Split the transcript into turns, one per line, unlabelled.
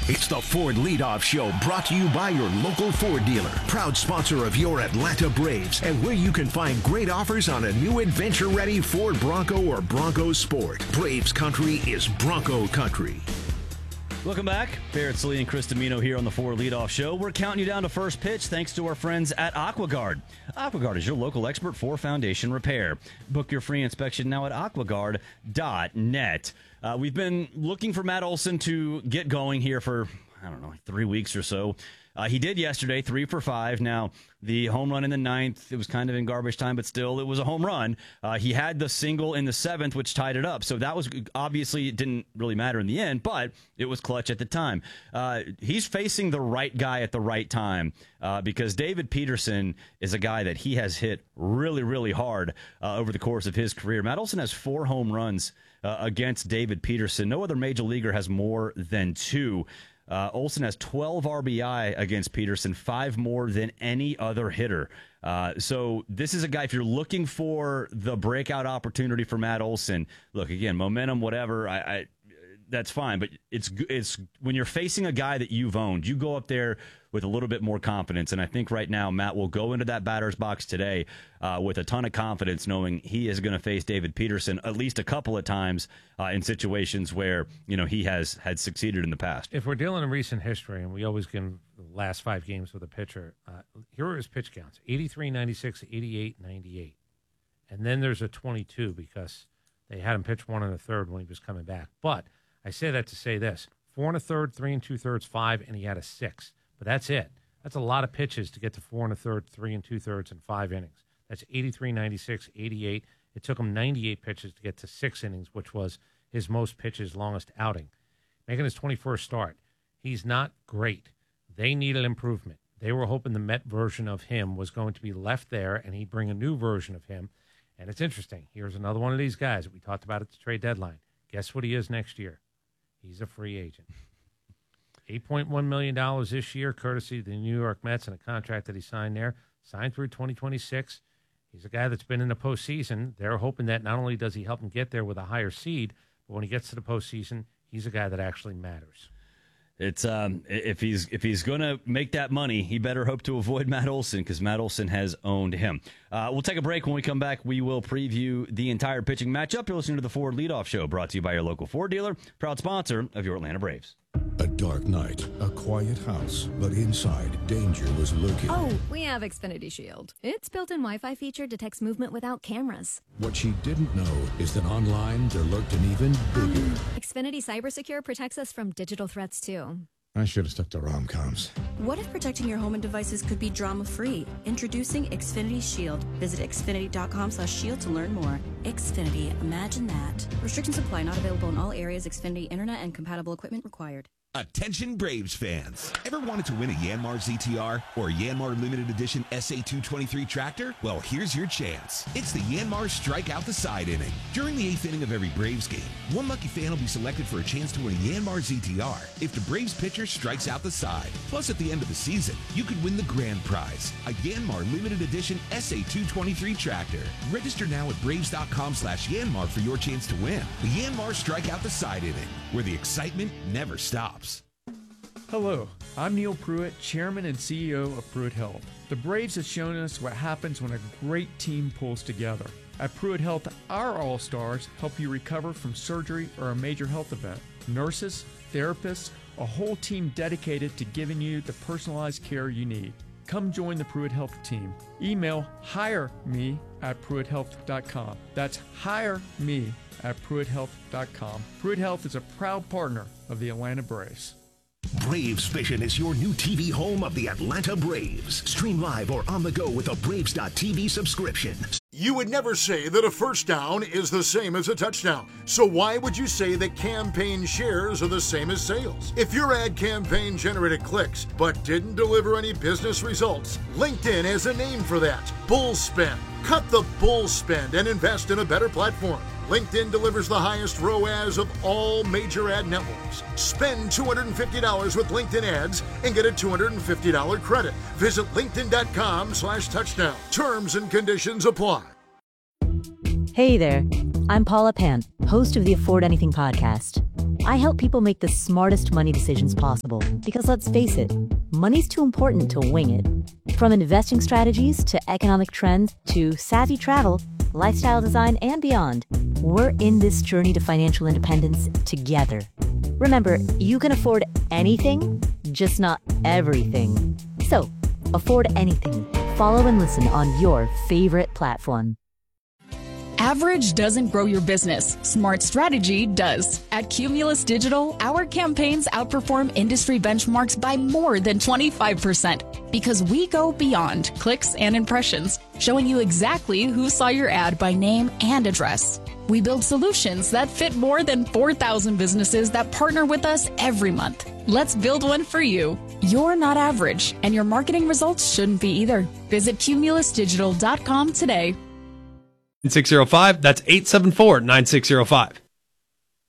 It's the Ford Leadoff Show, brought to you by your local Ford dealer. Proud sponsor of your Atlanta Braves, and where you can find great offers on a new adventure-ready Ford Bronco or Bronco Sport. Braves country is Bronco country.
Welcome back. Barrett Slee and Chris Domino here on the Ford Leadoff Show. We're counting you down to first pitch thanks to our friends at AquaGuard. AquaGuard is your local expert for foundation repair. Book your free inspection now at aquaguard.net. We've been looking for Matt Olson to get going here for, 3 weeks or so. He did yesterday, 3 for 5. Now, the home run in the 9th, it was kind of in garbage time, but still, it was a home run. He had the single in the 7th, which tied it up. So that was, obviously, it didn't really matter in the end, but it was clutch at the time. He's facing the right guy at the right time because David Peterson is a guy that he has hit really, really hard over the course of his career. Matt Olson has 4 home runs against David Peterson. No other major leaguer has more than 2. Olson has 12 RBI against Peterson, 5 more than any other hitter. So this is a guy, if you're looking for the breakout opportunity for Matt Olson, look, again, momentum, whatever, that's fine. But it's when you're facing a guy that you've owned, you go up there with a little bit more confidence. And I think right now Matt will go into that batter's box today with a ton of confidence, knowing he is going to face David Peterson at least a couple of times in situations where he had succeeded in the past.
If we're dealing in recent history, and we always give the last 5 games with a pitcher, here are his pitch counts: 83, 96, 88, 98. And then there's a 22 because they had him pitch 1 1/3 when he was coming back. But I say that to say this: 4 1/3, 3 2/3, 5, and he had a 6. But that's it. That's a lot of pitches to get to 4 1/3, 3 2/3, and 5 innings. That's 83, 96, 88. It took him 98 pitches to get to 6 innings, which was his most pitches, longest outing. Making his 21st start. He's not great. They needed improvement. They were hoping the Met version of him was going to be left there, and he'd bring a new version of him. And it's interesting. Here's another one of these guys that we talked about at the trade deadline. Guess what he is next year? He's a free agent. $8.1 million this year, courtesy of the New York Mets and a contract that he signed there. Signed through 2026. He's a guy that's been in the postseason. They're hoping that not only does he help him get there with a higher seed, but when he gets to the postseason, he's a guy that actually matters.
It's if he's going to make that money, he better hope to avoid Matt Olson because Matt Olson has owned him. We'll take a break. When we come back, we will preview the entire pitching matchup. You're listening to the Ford Leadoff Show, brought to you by your local Ford dealer, proud sponsor of your Atlanta Braves.
A dark night, a quiet house, but inside, danger was lurking.
Oh, we have Xfinity Shield. Its built-in Wi-Fi feature detects movement without cameras.
What she didn't know is that online there lurked an even bigger.
Xfinity CyberSecure protects us from digital threats, too.
I should have stuck to rom-coms.
What if protecting your home and devices could be drama-free? Introducing Xfinity Shield. Visit xfinity.com/shield to learn more. Xfinity, imagine that. Restrictions apply. Not available in all areas. Xfinity Internet and compatible equipment required.
Attention Braves fans. Ever wanted to win a Yanmar ZTR or a Yanmar Limited Edition SA223 tractor? Well, here's your chance. It's the Yanmar Strike Out the Side inning. During the 8th inning of every Braves game, one lucky fan will be selected for a chance to win a Yanmar ZTR if the Braves pitcher strikes out the side. Plus, at the end of the season, you could win the grand prize, a Yanmar Limited Edition SA223 tractor. Register now at Braves.com/Yanmar for your chance to win. The Yanmar Strike Out the Side inning, where the excitement never stops.
Hello, I'm Neil Pruitt, Chairman and CEO of Pruitt Health. The Braves have shown us what happens when a great team pulls together. At Pruitt Health, our All-Stars help you recover from surgery or a major health event. Nurses, therapists, a whole team dedicated to giving you the personalized care you need. Come join the Pruitt Health team. Email hireme@pruitthealth.com. That's hireme@pruitthealth.com. Pruitt Health is a proud partner of the Atlanta Braves.
Braves Vision is your new TV home of the Atlanta Braves. Stream live or on the go with a Braves.TV subscription.
You would never say that a first down is the same as a touchdown. So why would you say that campaign shares are the same as sales? If your ad campaign generated clicks but didn't deliver any business results, LinkedIn has a name for that: bull spend. Cut the bull spend and invest in a better platform. LinkedIn delivers the highest ROAS of all major ad networks. Spend $250 with LinkedIn ads and get a $250 credit. Visit linkedin.com/touchdown. Terms and conditions apply.
Hey there, I'm Paula Pant, host of the Afford Anything podcast. I help people make the smartest money decisions possible because, let's face it, money's too important to wing it. From investing strategies to economic trends to savvy travel, lifestyle design, and beyond, we're in this journey to financial independence together. Remember, you can afford anything, just not everything. So, afford anything. Follow and listen on your favorite platform.
Average doesn't grow your business. Smart strategy does. At Cumulus Digital, our campaigns outperform industry benchmarks by more than 25% because we go beyond clicks and impressions, showing you exactly who saw your ad by name and address. We build solutions that fit more than 4,000 businesses that partner with us every month. Let's build one for you. You're not average, and your marketing results shouldn't be either. Visit cumulusdigital.com today.
9605, that's 874-9605.